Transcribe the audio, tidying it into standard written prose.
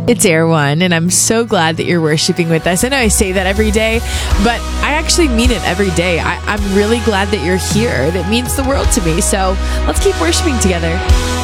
It's Air One, and I'm so glad that you're worshiping with us. I know I say that every day, but I actually mean it every day. I'm really glad that you're here. That means the world to me. So let's keep worshiping together.